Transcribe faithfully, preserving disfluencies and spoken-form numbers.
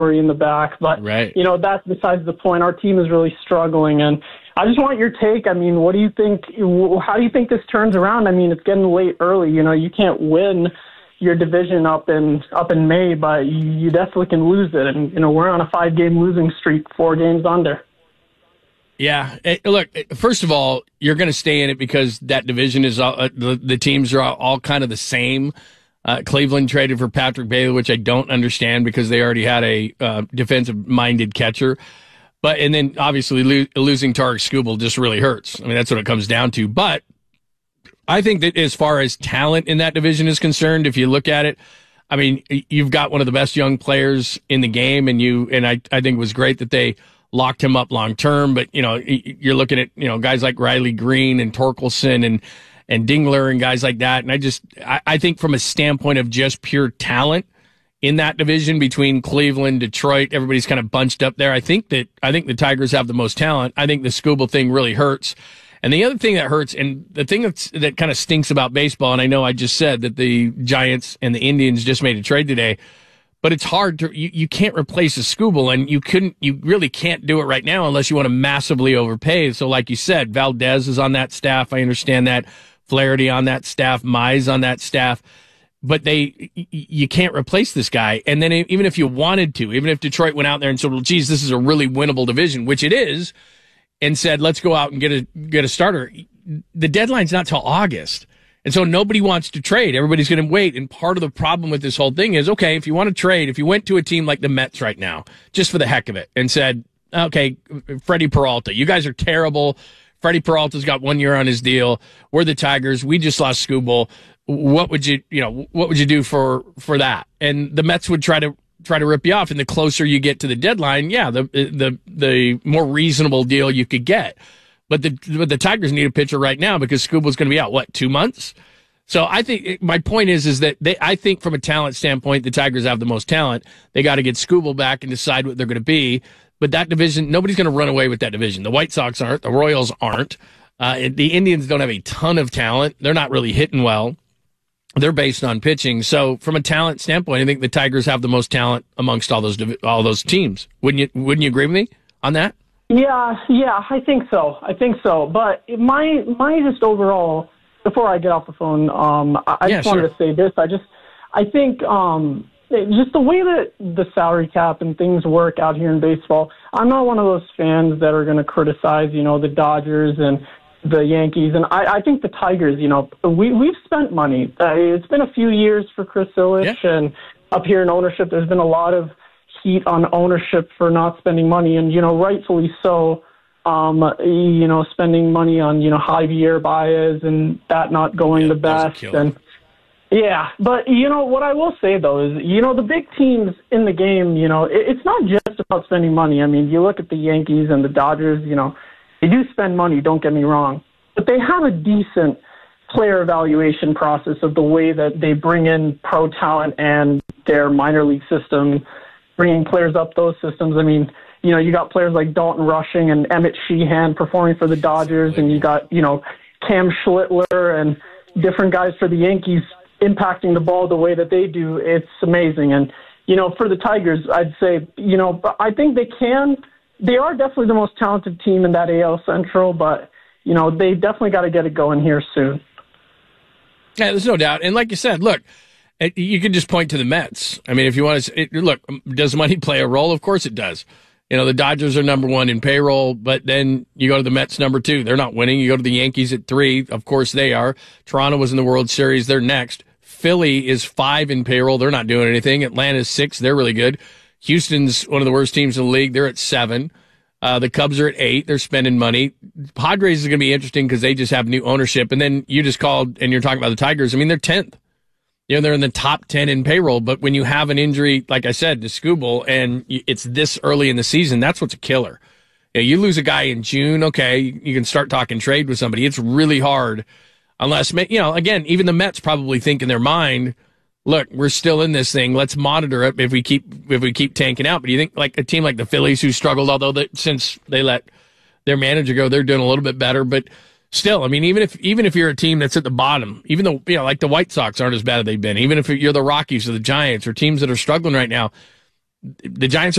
in the back. But, right. you know, that's besides the point. Our team is really struggling. And I just want your take. I mean, what do you think? How do you think this turns around? I mean, it's getting late early. You know, you can't win your division up in up in May, but you definitely can lose it. And, you know, we're on a five-game losing streak, four games under. Yeah. Look, first of all, you're going to stay in it because that division is all, uh, the, the teams are all, all kind of the same. Uh, Cleveland traded for Patrick Bailey, which I don't understand because they already had a uh, defensive-minded catcher. But and then obviously lo- losing Tarek Skubal just really hurts. I mean, that's what it comes down to. But I think that as far as talent in that division is concerned, if you look at it, I mean, you've got one of the best young players in the game, and you and I, I think it was great that they locked him up long term. But you know, you're looking at you know guys like Riley Green and Torkelson and and Dingler and guys like that. And I just I, I think from a standpoint of just pure talent in that division between Cleveland, Detroit, everybody's kind of bunched up there. I think that I think the Tigers have the most talent. I think the Skubal thing really hurts. And the other thing that hurts, and the thing that's, that kind of stinks about baseball, and I know I just said that the Giants and the Indians just made a trade today, but it's hard to, you, you can't replace a Skubal, and you couldn't, you really can't do it right now unless you want to massively overpay. So like you said, Valdez is on that staff. I understand that. Flaherty on that staff. Mize on that staff. But they, you can't replace this guy. And then even if you wanted to, even if Detroit went out there and said, well, geez, this is a really winnable division, which it is, and said, let's go out and get a get a starter. The deadline's not till August. And so nobody wants to trade. Everybody's going to wait. And part of the problem with this whole thing is, okay, if you want to trade, if you went to a team like the Mets right now, just for the heck of it, and said, okay, Freddie Peralta, you guys are terrible. Freddie Peralta's got one year on his deal. We're the Tigers. We just lost Skubal. What would you, you know, what would you do for, for that? And the Mets would try to try to rip you off. And the closer you get to the deadline, yeah, the the the more reasonable deal you could get. But the but the Tigers need a pitcher right now because Skubal's going to be out, what, two months? So I think my point is is that they I think from a talent standpoint, the Tigers have the most talent. They got to get Skubal back and decide what they're going to be. But that division, nobody's going to run away with that division. The White Sox aren't. The Royals aren't. Uh, the Indians don't have a ton of talent. They're not really hitting well. They're based on pitching. So from a talent standpoint, I think the Tigers have the most talent amongst all those all those teams. Wouldn't you Wouldn't you agree with me on that? Yeah, yeah, I think so. I think so. But my my just overall, before I get off the phone, um, I, I yeah, just wanted sure. to say this. I just I think um, just the way that the salary cap and things work out here in baseball. I'm not one of those fans that are going to criticize, you know, the Dodgers and the Yankees, and I, I think the Tigers, you know, we, we've spent money. Uh, it's been a few years for Chris Ilitch, yeah. and up here in ownership, there's been a lot of heat on ownership for not spending money, and, you know, rightfully so, um, you know, spending money on, you know, Javier Baez and that not going yeah, the best. And yeah, but, you know, what I will say, though, is, you know, the big teams in the game, you know, it, it's not just about spending money. I mean, you look at the Yankees and the Dodgers, you know, they do spend money, don't get me wrong, but they have a decent player evaluation process of the way that they bring in pro talent and their minor league system, bringing players up those systems. I mean, you know, you got players like Dalton Rushing and Emmett Sheehan performing for the Dodgers, and you got, you know, Cam Schlittler and different guys for the Yankees impacting the ball the way that they do. It's amazing. And, you know, for the Tigers, I'd say, you know, I think they can – they are definitely the most talented team in that A L Central, but, you know, they definitely got to get it going here soon. Yeah, there's no doubt. And like you said, look, you can just point to the Mets. I mean, if you want to, it, look, does money play a role? Of course it does. You know, the Dodgers are number one in payroll, but then you go to the Mets number two. They're not winning. You go to the Yankees at three. Of course they are. Toronto was in the World Series. They're next. Philly is five in payroll. They're not doing anything. Atlanta's six. They're really good. Houston's one of the worst teams in the league. They're at seven. Uh, the Cubs are at eight. They're spending money. Padres is going to be interesting because they just have new ownership. And then you just called and you're talking about the Tigers. I mean, they're tenth. You know, they're in the top ten in payroll. But when you have an injury, like I said, to Skubal, and it's this early in the season, that's what's a killer. You know, you lose a guy in June, okay, you can start talking trade with somebody. It's really hard unless, you know, again, even the Mets probably think in their mind, look, we're still in this thing. Let's monitor it if we keep if we keep tanking out. But you think like a team like the Phillies who struggled, although that since they let their manager go, they're doing a little bit better. But still, I mean, even if even if you're a team that's at the bottom, even though, you know, like the White Sox aren't as bad as they've been, even if you're the Rockies or the Giants or teams that are struggling right now, the Giants are